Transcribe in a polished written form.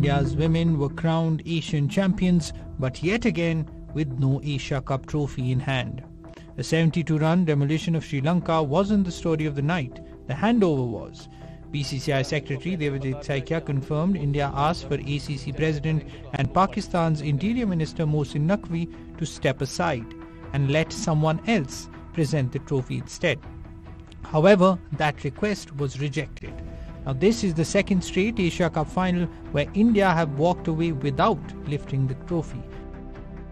India's women were crowned Asian champions, but yet again with no Asia Cup trophy in hand. The 72-run demolition of Sri Lanka wasn't the story of the night. The handover was. BCCI Secretary Devajit Saikia confirmed India asked for ACC President and Pakistan's Interior Minister Mohsin Naqvi to step aside and let someone else present the trophy instead. However, that request was rejected. Now, this is the second straight Asia Cup final where India have walked away without lifting the trophy.